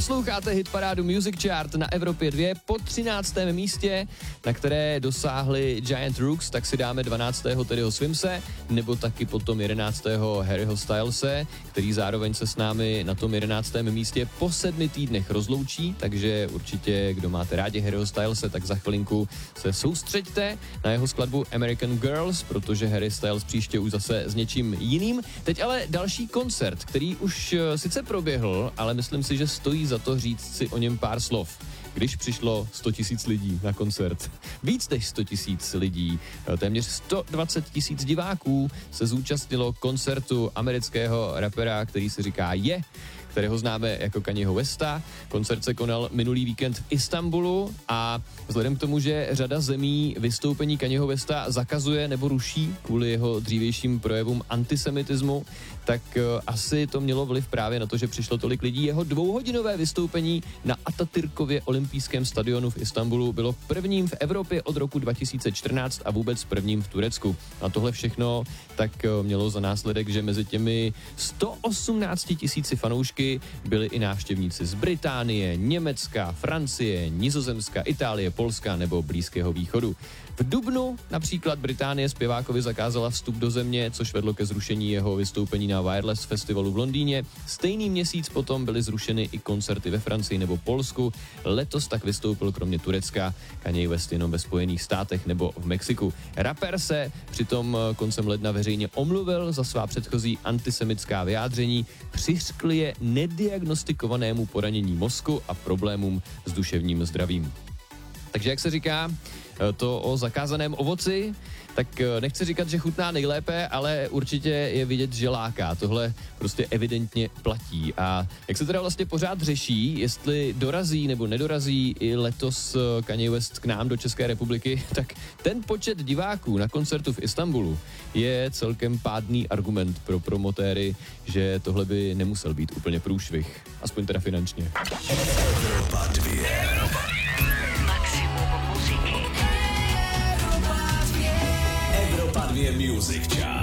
Posloucháte hitparádu Music Chart na Evropě 2 po 13. místě, na které dosáhli Giant Rooks, tak si dáme 12. Teddyho Swimse, nebo taky potom 11. Harryho Stylese, který zároveň se s námi na tom 11. místě po 7 týdnech rozloučí, takže určitě, kdo máte rádi Harryho Stylese, tak za chvilinku se soustřeďte na jeho skladbu American Girls, protože Harry Styles příště už zase s něčím jiným. Teď ale další koncert, který už sice proběhl, ale myslím si, že stojí za to říct si o něm pár slov. Když přišlo 100 000 lidí na koncert. Víc než 100 000 lidí, téměř 120 000 diváků se zúčastnilo koncertu amerického rapera, který se říká kterého známe jako Kanyeho Westa. Koncert se konal minulý víkend v Istanbulu a vzhledem k tomu, že řada zemí vystoupení Kanyeho Westa zakazuje nebo ruší kvůli jeho dřívějším projevům antisemitismu, tak asi to mělo vliv právě na to, že přišlo tolik lidí. Jeho 2hodinové vystoupení na Atatürkově olympijském stadionu v Istanbulu bylo prvním v Evropě od roku 2014 a vůbec prvním v Turecku. A tohle všechno tak mělo za následek, že mezi těmi 118 000 fanoušky byli i návštěvníci z Británie, Německa, Francie, Nizozemska, Itálie, Polska nebo Blízkého východu. V dubnu například Británie zpěvákovi zakázala vstup do země, což vedlo ke zrušení jeho vystoupení na Wireless Festivalu v Londýně. Stejný měsíc potom byly zrušeny i koncerty ve Francii nebo Polsku. Letos tak vystoupil kromě Turecka Kanye West jenom ve Spojených státech nebo v Mexiku. Rapper se přitom koncem ledna veřejně omluvil za svá předchozí antisemitská vyjádření, přiřkl je nediagnostikovanému poranění mozku a problémům s duševním zdravím. Takže jak se říká, to o zakázaném ovoci, tak nechci říkat, že chutná nejlépe, ale určitě je vidět, že láká. Tohle prostě evidentně platí. A jak se teda vlastně pořád řeší, jestli dorazí nebo nedorazí i letos Kanye West k nám do České republiky, tak ten počet diváků na koncertu v Istanbulu je celkem pádný argument pro promotéry, že tohle by nemusel být úplně průšvih. Aspoň teda finančně. Evropa 2. Evropa 2 Music Chart.